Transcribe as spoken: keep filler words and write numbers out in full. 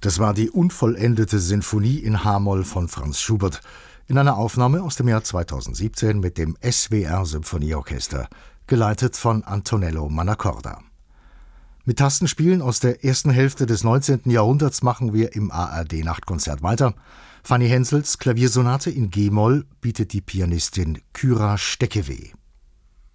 Das war die unvollendete Sinfonie in H-Moll von Franz Schubert in einer Aufnahme aus dem Jahr zweitausendsiebzehn mit dem S W R Symphonieorchester, geleitet von Antonello Mannacorda. Mit Tastenspielen aus der ersten Hälfte des neunzehnten Jahrhunderts machen wir im A R D-Nachtkonzert weiter. Fanny Hensels Klaviersonate in G-Moll bietet die Pianistin Kyra Steckeweh.